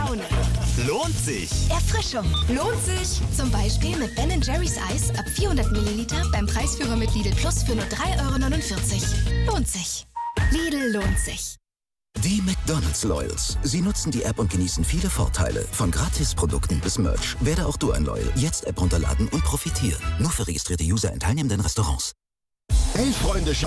Laune. Lohnt sich. Erfrischung. Lohnt sich. Zum Beispiel mit Ben Jerry's Eis ab 400 Milliliter beim Preisführer mit Lidl Plus für nur 3,49 €. Lohnt sich. Lidl lohnt sich. Die McDonald's Loyals. Sie nutzen die App und genießen viele Vorteile. Von Gratisprodukten bis Merch. Werde auch du ein Loyal. Jetzt App runterladen und profitieren. Nur für registrierte User in teilnehmenden Restaurants. Hey Freunde,